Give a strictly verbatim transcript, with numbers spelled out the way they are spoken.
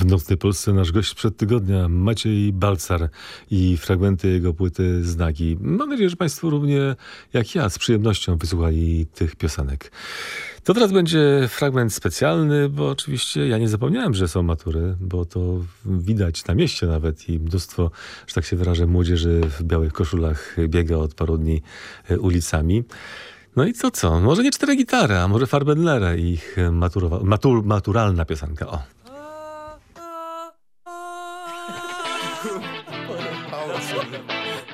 W Nocnej Polsce nasz gość sprzed tygodnia, Maciej Balcar i fragmenty jego płyty Znaki. Mam nadzieję, że Państwo równie jak ja z przyjemnością wysłuchali tych piosenek. To teraz będzie fragment specjalny, bo oczywiście ja nie zapomniałem, że są matury, bo to widać na mieście nawet i mnóstwo, że tak się wyrażę, młodzieży w białych koszulach biega od paru dni ulicami. No i co, co? Może nie cztery gitary, a może Farbenlera i ich maturowa- matur- maturalna piosenka. O.